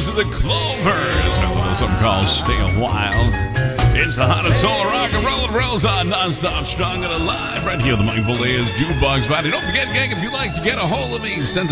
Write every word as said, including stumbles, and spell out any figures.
to the Clovers. A little something called Stay a While. It's the hottest soul of rock and roll. It rolls on non-stop, strong and alive. Right here, the Mindful is Jukebox Body. Don't forget, gang, if you'd like to get a hold of me, send